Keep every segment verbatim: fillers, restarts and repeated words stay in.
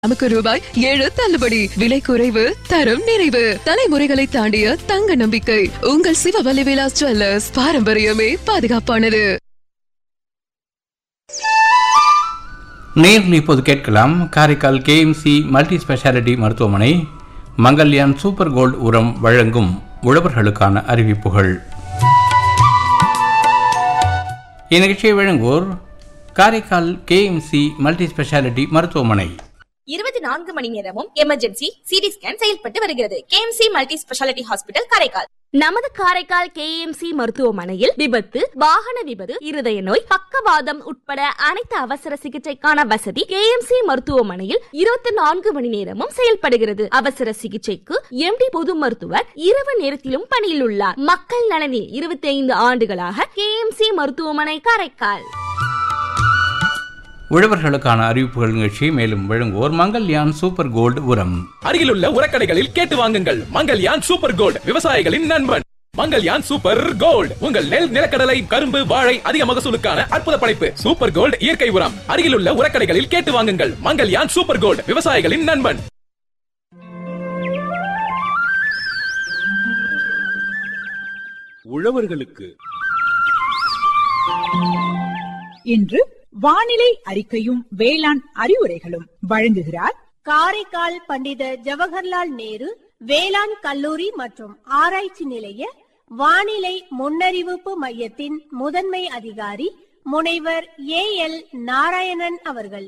நமக்கு ரூபாய் ஏழு தள்ளுபடி. விலை குறைவு, தரம் நிறைவு. தலைமுறைகளை தாண்டிய தங்க நம்பிக்கை. உங்கள் சிவவல்லி விலாஸ் ஜுவல்லர்ஸ். பாரம்பரியமே பாதுகாப்பானது. நேரில் இப்போது கேட்கலாம். காரைக்கால் கேஎம்சி மல்டி ஸ்பெஷாலிட்டி மருத்துவமனை மங்கல்யான் சூப்பர் கோல்டு உரம் வழங்கும் உழவர்களுக்கான அறிவிப்புகள். இந்நிகழ்ச்சியை வழங்குவோர் காரைக்கால் கேஎம்சி மல்டி ஸ்பெஷாலிட்டி மருத்துவமனை. இருபத்தி நான்கு மணி நேரமும் எமர்ஜென்சி சிடி ஸ்கேன் செயல்பட்டு வருகிறது. KMC multi speciality hospital Karaikal. நமது காரைக்கால் கேஎம்சி மருத்துவமனையில் விபத்து, வாகன விபத்து, இருதய நோய், பக்கவாதம் உட்பட அனைத்து அவசர சிகிச்சைக்கான வசதி கேஎம்சி மருத்துவமனையில் இருபத்தி நான்கு மணி நேரமும் செயல்படுகிறது. அவசர சிகிச்சைக்கு எம்டி பொது மருத்துவர் இரவு நேரத்திலும் பணியில் உள்ளார். மக்கள் நலனில் இருபத்தி ஐந்து ஆண்டுகளாக கேஎம்சி மருத்துவமனை காரைக்கால். உழவர்களுக்கான அறிவிப்புகள் நிகழ்ச்சி மேலும் வழங்குவோர் மங்கல்யான் சூப்பர் கோல்டு உரம். அருகிலுள்ள உரக்கடைகளில் கேட்டு வாங்குங்கள். மங்கல்யான் சூப்பர் கோல்டு, விவசாயிகளின் நண்பன். மங்கல்யான் சூப்பர் கோல்டு உங்கள் நெல், நிலக்கடலை, கரும்பு, வாழை அதிக மகசூலுக்கான அற்புத படைப்பு. சூப்பர் கோல்டு இயற்கை உரம். அருகிலுள்ள உரக்கடைகளில் கேட்டு வாங்குங்கள். மங்கல்யான் சூப்பர் கோல்டு, விவசாயிகளின் நண்பன். உழவர்களுக்கு இன்று வானிலை அறிக்கையும் வேளாண் அறிவுரைகளும் வழங்குகிறார் காரைக்கால் பண்டித ஜவஹர்லால் நேரு வேளாண் கல்லூரி மற்றும் ஆராய்ச்சி நிலைய வானிலை முன்னறிவிப்பு மையத்தின் முதன்மை அதிகாரி முனைவர் ஏ எல் நாராயணன் அவர்கள்.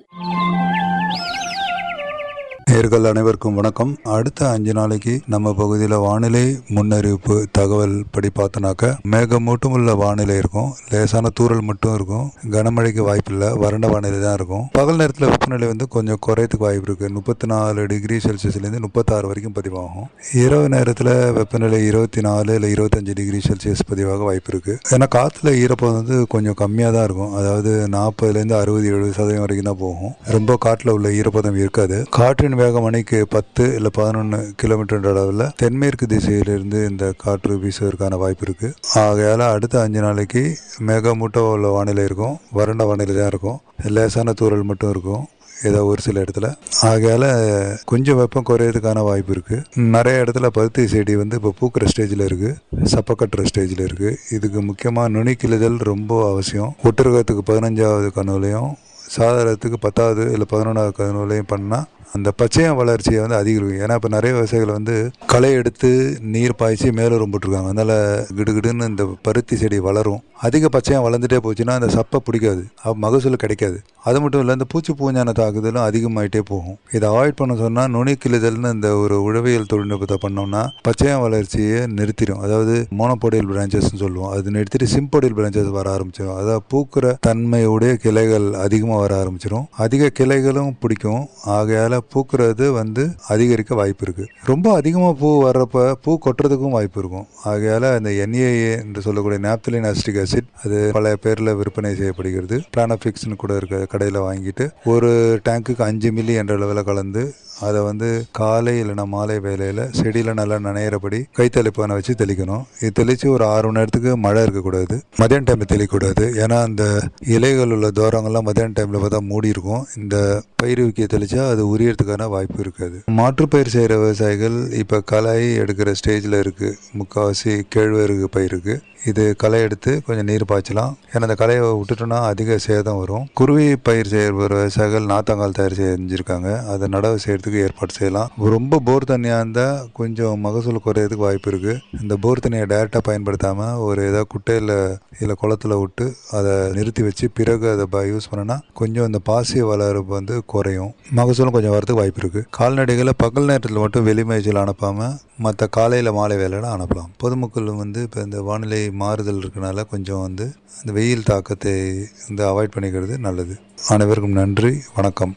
நேயர்கள் அனைவருக்கும் வணக்கம். அடுத்த அஞ்சு நாளைக்கு நம்ம பகுதியில் வானிலை முன்னறிவிப்பு தகவல் படி பார்த்தோன்னாக்க மேகமூட்டம் உள்ள வானிலை இருக்கும். லேசான தூறல் மட்டும் இருக்கும். கனமழைக்கு வாய்ப்பு இல்லை. வறண்ட வானிலை தான் இருக்கும். பகல் நேரத்தில் வெப்பநிலை வந்து கொஞ்சம் குறையத்துக்கு வாய்ப்பு இருக்கு. முப்பத்தி நாலு டிகிரி செல்சியஸ்லேருந்து முப்பத்தாறு வரைக்கும் பதிவாகும். இரவு நேரத்தில் வெப்பநிலை இருபத்தி நாலு இல்லை இருபத்தஞ்சு டிகிரி செல்சியஸ் பதிவாக வாய்ப்பு இருக்கு. ஏன்னா காற்றுல ஈரப்பதம் வந்து கொஞ்சம் கம்மியாக தான் இருக்கும். அதாவது நாற்பதுலேருந்து அறுபது எழுபது சதவீதம் வரைக்கும் தான் போகும். ரொம்ப காற்றில் உள்ள ஈரப்பதம் இருக்காது. காற்றின் வேக மணிக்கு பத்து இல்ல பதினொன்னு கிலோமீட்டர் அளவில் தென்மேற்கு திசையிலிருந்து இந்த காற்று வீசுவதற்கான வாய்ப்பு இருக்கு. ஆகையால அடுத்த அஞ்சு நாளைக்கு மேகமூட்டம் உள்ள வானிலை இருக்கும். வறண்ட வானிலை தான் இருக்கும். லேசான தூறல் மட்டும் இருக்கும் ஏதோ ஒரு சில இடத்துல. ஆகையால கொஞ்சம் வெப்பம் குறையறதுக்கான வாய்ப்பு இருக்கு. நிறைய இடத்துல பருத்தி செடி வந்து இப்போ பூக்கிற ஸ்டேஜில் இருக்கு, சப்ப கட்டுற ஸ்டேஜில் இருக்கு. இதுக்கு முக்கியமாக நுனி கிள்ளுதல் ரொம்ப அவசியம். ஒட்டுரகத்துக்கு பதினஞ்சாவது கணுவிலையும் சாதாரணத்துக்கு பத்தாவது இல்லை பதினொன்றாவது கணுவிலையும் பண்ணால் அந்த பச்சையம் வளர்ச்சியை வந்து அதிகரிக்கும். ஏன்னா இப்போ நிறைய விவசாயிகள் வந்து களை எடுத்து நீர் பாய்ச்சி மேலூரம் போட்டிருக்காங்க. அதனால கிடுகிடுன்னு இந்த பருத்தி செடி வளரும். அதிக பச்சையம் வளர்ந்துட்டே போச்சுன்னா அந்த சப்பை பிடிக்காது, மகசூல் கிடைக்காது. அது மட்டும் இல்லை, இந்த பூச்சி பூஞ்சான தாக்குதலும் அதிகமாயிட்டே போகும். இதை அவாய்ட் பண்ண சொன்னால் நுனி கிள்ளுதல்னு இந்த ஒரு உழவியல் தொழில்நுட்பத்தை பண்ணோம்னா பச்சையம் வளர்ச்சியை நிறுத்திடும். அதாவது மோனோபோடியல் பிரான்ச்சஸ்ன்னு சொல்லுவோம். அது நிறுத்திட்டு சிம்போடியல் பிரான்ச்சஸ் வர ஆரம்பிச்சிடும். அதாவது பூக்கிற தன்மையுடைய கிளைகள் அதிகமாக வர ஆரம்பிச்சிடும். அதிக கிளைகளும் பிடிக்கும். ஆகையால பூக்குறது வந்து அதிகரிக்க வாய்ப்பு இருக்கு. ரொம்ப அதிகமாக பூ வர்றப்ப பூ கொட்டுறதுக்கும் வாய்ப்பு இருக்கும். ஆகையால இந்த என்ஏஏ என்று சொல்லக்கூடிய நாப்தலின் அசிட்டிக் ஆசிட் அது பல பேர்ல விற்பனை செய்யப்படுகிறது. பிளானோஃபிக்ஸ்னு கூட இருக்க கடையில் வாங்கிட்டு ஒரு டேங்குக்கு அஞ்சு மில்லி என்ற அளவில் கலந்து அதை வந்து காலை இல்லைன்னா மாலை வேலையில் செடியில் நல்லா நனையிறபடி கைத்தளிப்பானை வச்சு தெளிக்கணும். இது தெளித்து ஒரு ஆறு மணி நேரத்துக்கு மழை இருக்கக்கூடாது. மதியான டைமில் தெளிக்கக்கூடாது. ஏன்னா அந்த இலைகள் உள்ள தோரங்கள்லாம் மதியான டைமில் பார்த்தா மூடி இருக்கும். இந்த பயிர் ஊக்கியை தெளித்தா அது உரியறதுக்கான வாய்ப்பு இருக்காது. மாற்றுப்பயிர் செய்கிற விவசாயிகள் இப்போ களை எடுக்கிற ஸ்டேஜில் இருக்குது. முக்கால்வாசி கேழ்வரகு பயிருக்கு இது களை எடுத்து கொஞ்சம் நீர் பாய்ச்சலாம். ஏன்னா அந்த களையை விட்டுட்டோம்னா அதிக சேதம் வரும். குருவி பயிர் செய்கிற விவசாயிகள் நாத்தங்கால் தயார் செஞ்சுருக்காங்க. அதை நடவு செய்யறதுக்கு ஏற்பாடு செய்யலாம். ரொம்ப போர் தண்ணியாக இருந்தால் கொஞ்சம் மகசூல் குறையிறதுக்கு வாய்ப்பு இருக்குது. இந்த போர் தண்ணியை டைரெக்டாக பயன்படுத்தாமல் ஒரு ஏதாவது குட்டையில் இல்லை குளத்தில் விட்டு அதை நிறுத்தி வச்சு பிறகு அதை யூஸ் பண்ணோன்னா கொஞ்சம் இந்த பாசி வளர்ப்பு வந்து குறையும். மகசூலும் கொஞ்சம் வரதுக்கு வாய்ப்பு இருக்குது. கால்நடைகளை பகல் நேரத்தில் மட்டும் வெளிமேய்ச்சல் அனுப்பாமல் மற்ற காலையில் மாலை வேலையில் அனுப்பலாம். பொதுமக்கள் வந்து இப்போ இந்த வானிலை மாறுதல் இருக்கனால கொஞ்சம் வந்து அந்த வெயில் தாக்கத்தை வந்து அவாய்ட் பண்ணிக்கிறது நல்லது. அனைவருக்கும் நன்றி, வணக்கம்.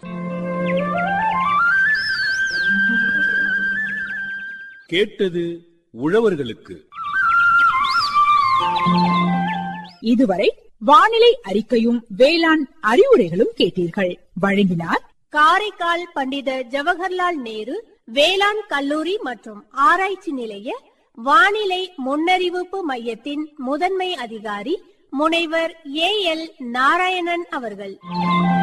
கேட்டது உழவர்களுக்கு. இதுவரை வானிலை அறிக்கையும் வேளாண் அறிவுரைகளும் கேட்டீர்கள். வழங்கினார் காரைக்கால் பண்டித ஜவஹர்லால் நேரு வேளாண் கல்லூரி மற்றும் ஆராய்ச்சி நிலைய வானிலை முன்னறிவிப்பு மையத்தின் முதன்மை அதிகாரி முனைவர் ஏ எல் நாராயணன் அவர்கள்.